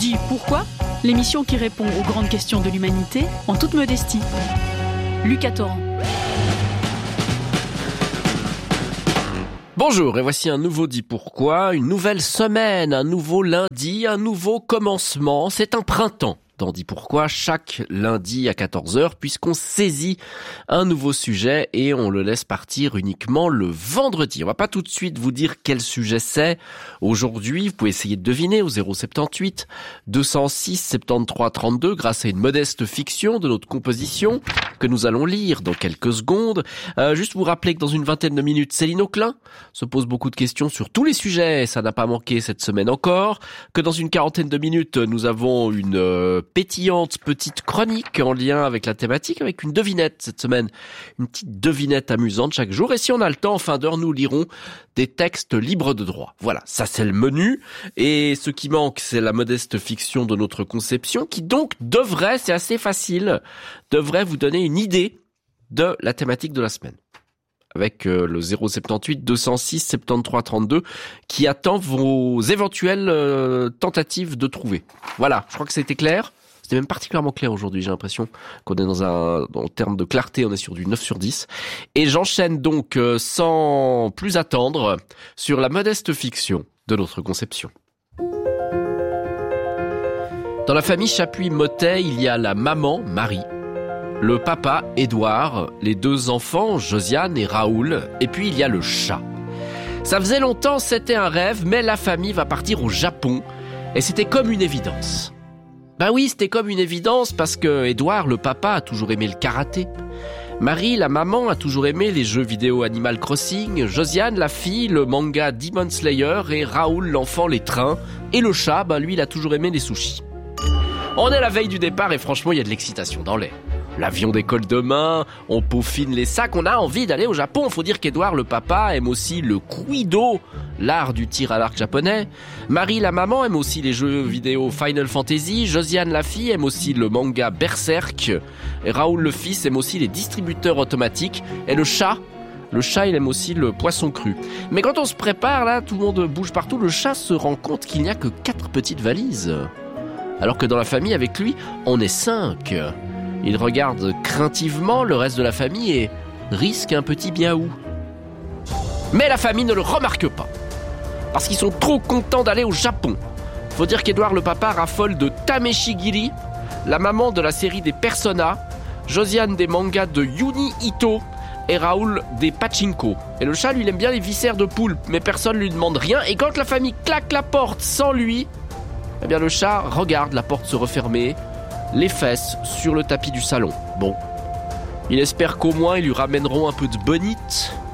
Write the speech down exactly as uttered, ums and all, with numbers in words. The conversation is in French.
Dis pourquoi ? L'émission qui répond aux grandes questions de l'humanité en toute modestie. Lucas Torrent. Bonjour, et voici un nouveau Dis Pourquoi, une nouvelle semaine, un nouveau lundi, un nouveau commencement. C'est un printemps dans Dis Pourquoi, chaque lundi à quatorze heures, puisqu'on saisit un nouveau sujet et on le laisse partir uniquement le vendredi. On va pas tout de suite vous dire quel sujet c'est. Aujourd'hui, vous pouvez essayer de deviner au zéro soixante-dix-huit deux cent six soixante-treize trente-deux grâce à une modeste fiction de notre composition que nous allons lire dans quelques secondes. Euh, juste vous rappeler que dans une vingtaine de minutes, Céline Auclin se pose beaucoup de questions sur tous les sujets, ça n'a pas manqué cette semaine encore, que dans une quarantaine de minutes, nous avons une euh, pétillante petite chronique en lien avec la thématique, avec une devinette cette semaine, une petite devinette amusante chaque jour, et si on a le temps, en fin d'heure, nous lirons des textes libres de droit. Voilà, ça c'est le menu, et ce qui manque, c'est la modeste fiction de notre conception, qui donc devrait, c'est assez facile, devrait vous donner une idée de la thématique de la semaine. Avec euh, le zéro soixante-dix-huit deux cent six soixante-treize trente-deux qui attend vos éventuelles euh, tentatives de trouver. Voilà, je crois que c'était clair. C'était même particulièrement clair aujourd'hui, j'ai l'impression qu'on est dans un, en termes de clarté, on est sur du neuf sur dix. Et j'enchaîne donc euh, sans plus attendre sur la modeste fiction de notre conception. Dans la famille Chapuis-Mottet, il y a la maman, Marie, le papa, Édouard, les deux enfants, Josiane et Raoul, et puis il y a le chat. Ça faisait longtemps, c'était un rêve, mais la famille va partir au Japon, et c'était comme une évidence. Ben oui, c'était comme une évidence, parce que Édouard, le papa, a toujours aimé le karaté. Marie, la maman, a toujours aimé les jeux vidéo Animal Crossing, Josiane, la fille, le manga Demon Slayer, et Raoul, l'enfant, les trains, et le chat, ben lui, il a toujours aimé les sushis. On est à la veille du départ, et franchement, il y a de l'excitation dans l'air. L'avion décolle demain, on peaufine les sacs, on a envie d'aller au Japon. Faut dire qu'Édouard, le papa, aime aussi le Kuido, l'art du tir à l'arc japonais. Marie, la maman, aime aussi les jeux vidéo Final Fantasy. Josiane, la fille, aime aussi le manga Berserk. Et Raoul, le fils, aime aussi les distributeurs automatiques. Et le chat, le chat, il aime aussi le poisson cru. Mais quand on se prépare, là, tout le monde bouge partout, le chat se rend compte qu'il n'y a que quatre petites valises. Alors que dans la famille, avec lui, on est cinq. Il regarde craintivement le reste de la famille et risque un petit biaou. Mais la famille ne le remarque pas, parce qu'ils sont trop contents d'aller au Japon. Faut dire qu'Édouard le papa raffole de Tameshigiri, la maman de la série des Persona, Josiane des mangas de Yuni Ito et Raoul des Pachinko. Et le chat, lui, il aime bien les viscères de poulpe, mais personne lui demande rien. Et quand la famille claque la porte sans lui, eh bien le chat regarde la porte se refermer, les fesses sur le tapis du salon. Bon, il espère qu'au moins ils lui ramèneront un peu de bonite,